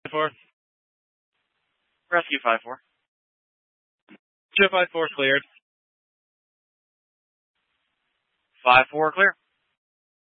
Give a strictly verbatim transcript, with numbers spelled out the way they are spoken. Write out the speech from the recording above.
Four. Rescue five four. Show five four cleared. five four clear.